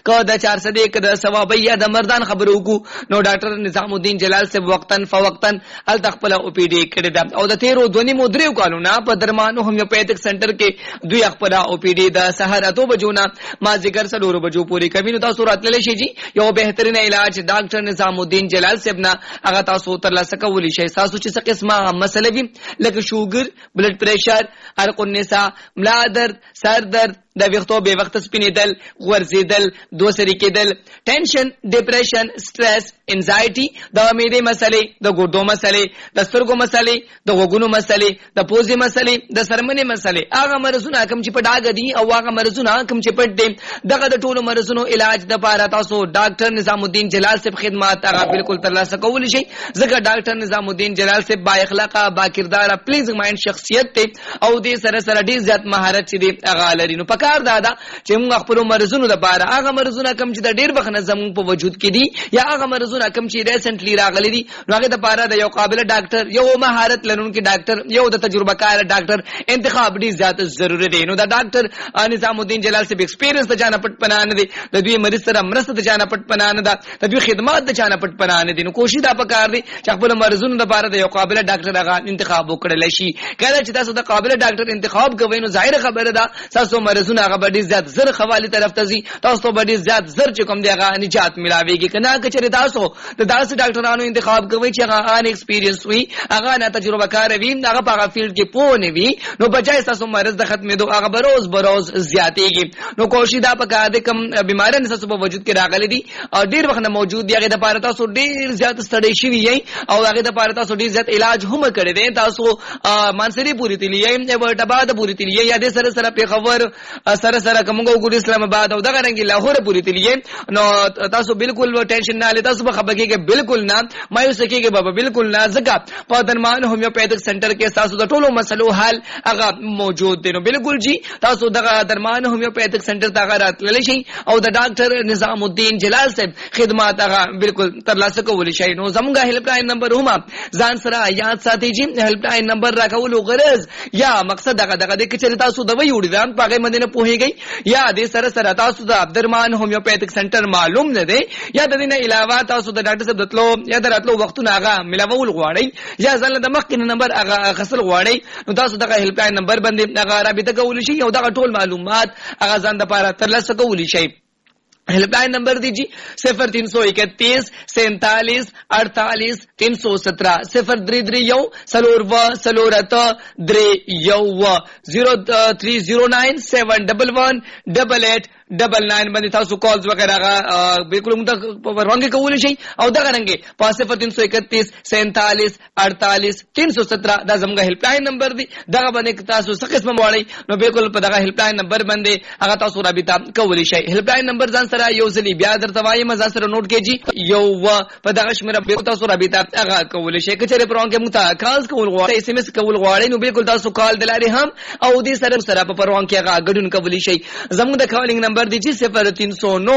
که د 400 که د ثوابي یا د مردان خبرو کو نو ډاکټر نظام الدین جلال سے وقتن فوقتن ال تخپل او پی ډی کړی دا او د 13 دونی مودریو کالونه په درمانو هومیوپیتھک سنټر کې دوی خپل او پی ډی د سحر اتو بجو نه ما ذکر سلور بجو پوری کوي نو تاسو راتللی شي جی یو بهترین علاج ډاکټر نظام الدین جلال صاحب نه هغه تاسو تر لاسه کولی شي تاسو چې څه قسمه مسله وي لکه شوګر بلډ پریشر ارق النساء ملا درد سر درد د وختو به وخت سپینیدل ورزیدل دوسری کېدل ټینشن ډیپریشن سټرس انزایټي د امیدې مسلې د ګردو مسلې د سترګو مسلې د وګونو مسلې د پوزې مسلې د سرمنې مسلې هغه مرزونه کوم چې په ډاګ دي او هغه مرزونه کوم چې پټ دي دغه د ټولو مرزونو علاج د پاره تاسو ډاکټر نظام الدین جلال صاحب خدمات هغه بالکل تر لاسه کولی شي ځکه ډاکټر نظام الدین جلال صاحب با اخلاقه با کردار پلیز مایند شخصیت ته او دې سره سره ډیر زیات مهارت چې دی هغه لري نو کار دادا چې موږ خپل مرزونو د باره هغه مرزونه کم چې د ډیر وخت نه زموږ په وجود کې دي یا هغه مرزونه کم چې ریسنټلی راغلي دي نو هغه د باره د یو قابل ډاکټر یو مهارت لرونکي ډاکټر یو د تجربه کار ډاکټر انتخاب ډیر زیات ضروری دی نو د ډاکټر نظام الدین جلال صاحب ایکسپیرینس د جانا پټ پنان دي د دوی مریض سره مرسته د جانا پټ پنان ده د دوی خدمات د جانا پټ پنان دي نو کوشش دا پکار دي چې خپل مرزونو د باره د یو قابل ډاکټر هغه انتخاب وکړل شي کله چې تاسو د قابل ډاکټر انتخاب کوئ نو ظاهر خبره ده تاسو مرزونه هغه ډیر زیات زر خوالی طرف ته زی تاسو به ډیر زیات زر چې کوم دی هغه نجات ملاويږي کنه که چېرې تاسو د داس ډاکټرانو انتخاب کوئ چې هغه ان ایکسپیرینس وي هغه نه تجربه کار وي هغه په هغه فیلډ کې پوه نه وي نو بجای تاسو مرز د ختمېدو هغه بروز زیاتېږي نو کوشش دا پکاره ده کوم بیماران تاسو په وجود کې راغلي دي او ډیر وخت موجود دي هغه د پاره تاسو ډیر زیات ستړي شوي یې او هغه د پاره تاسو ډیر زیات علاج هم کړی دی تاسو مانسری پوری تلی یې ورته بعد پوری تلی یې یا د سره په خبر سره کومګو ګور اسلام آباد او دغه رنګ لاهور پوری تلی نو تاسو بالکل ټینشن نه لې تاسو په خبر کې بالکل نه مایوس کېږي بابا بالکل نه ځکه په درمان هومیوپیتھک سنټر کې تاسو د ټولو مسلو حل هغه موجود دي نو بالکل جی تاسو دغه درمان هومیوپیتھک سنټر ته راتللی شي او د ډاکټر نظام الدین جلال صاحب خدمات هغه بالکل تر لاسه کولی شي نو زموږه هیلپ لاین نمبر هم ځان سره یاد ساتئ جی هیلپ لاین نمبر راکولو غرض یا مقصد دغه د کې تاسو د وی وړي ځان پاګې مدینه پوهیږي یا د سره سره تاسو د عبدالرحمن هومیوپیتھک سنټر معلوم نه دی یا د دې نه علاوه تاسو د ډاکټر صاحب دتلو یا دراتلو وختونه هغه ملاول غواړي یا ځل د مخکې نمبر هغه خسل غواړي نو تاسو دغه هیلپ لاین نمبر باندې هغه رابطه کولی شي او دغه ټول معلومات هغه ځان د پاره تر لاسه کولی شي help line number दीजिए 0331 47 48 317 03 यौ सलोरवा सलोरत द्रे यौ 0309 711 88 99 باندې تاسو کالز وغیرہ بالکل موږ ورونګه کولی شي او دغه رنګه 0331 47 48 317 دا زموږ هیلپ لاین نمبر دی دغه باندې تاسو څه قسم وړي نو بالکل په دغه هیلپ لاین نمبر باندې هغه تاسو رابطه کولی شي هیلپ لاین نمبر ځان سره یو ځلی بیا درته وایم ځان سره نوٹ کړئ یو په دغه شمیره به تاسو رابطه هغه کولی شي کچره پرونګه موږ کالز کول غواړئ اس ام اس کول غواړئ نو بالکل تاسو کال دلاري هم او دې سره په پرونګه هغه غډون کولی شي زموږ د کالینګ نمبر दीजिए 0309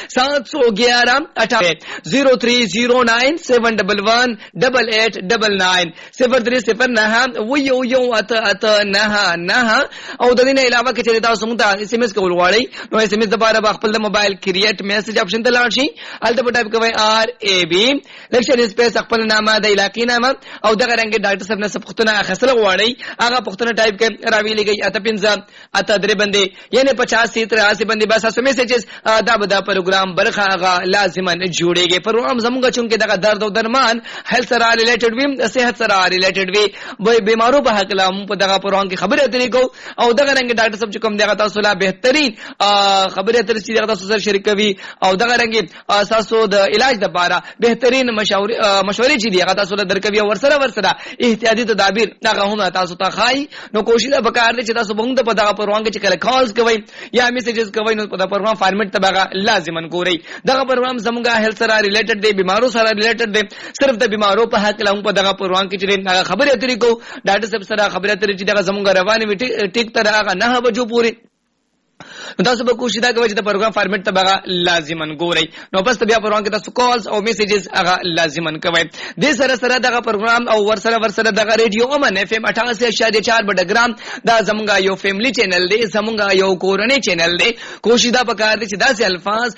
711 88 0309 711 8899 0309 ويو ات نه او د دې نه علاوه کې چې تاسو موږ ته اس ام اس کول غواړئ نو اس ام اس د لپاره خپل موبایل کریټ میسج آپشن ته لاړ شئ الته په ټایپ کوئ آر ای بی لیکشن سپیس خپل نامه د علاقې نامه او دغه رنګ ډاکټر صاحب نه سپختونه خسل غواړئ هغه پختونه ټایپ کړئ راوی لګي اته پنځه اته درې باندې یعنی 50 83 باندې بس تاسو میسیجز دا به دا پروګرام برخه هغه لازما جوړیږي پروګرام زموږ چونکه دغه درد او درمان هیلث سره ریلیټډ وي صحت سره ریلیټډ وي بیمارو په حق لا موږ په دغه پروګرام کې خبرې اترې کو او دغه رنګ ډاکټر صاحب چې کوم دغه تاسو لا بهترین خبرې اترې چې دغه تاسو سره شریکوي او دغه رنګ تاسو د علاج لپاره بهترین مشورې چې دغه تاسو له درکوي او ورسره احتیاطي تدابیر دغه هم تاسو ته خای نو کوشش وکړئ چې تاسو به په دغه پروګرام کې کله کالز کوئ یا میسیجز کوئ نو په پروګرام فارمیټ تبغه لازما ګورئ دغه پروګرام زموږه هیلث سره ریلیټډ دی بیمارو سره ریلیټډ دی صرف د بیمارو په حق لا په دغه پروګرام کې چې خبرې اترې کو ډاکټر صاحب سره خبرې اترې چې دغه زموږه روانه وي ټیک تر هغه 9 بجو پورې تاسو به کوشش دا کوئ چې د پروګرام فارمیټ تبغه لازما ګورئ نو پس بیا پروګرام کې تاسو کالز او میسیجز هغه لازما کوئ د سره دغه پروګرام او ورسره دغه ریډیو امن اف ام 88.4 بډګرام دا زمونږه یو فیملی چینل دی زمونږه یو کورنۍ چینل دی کوشش دا پکار دي چې داسې الفاظ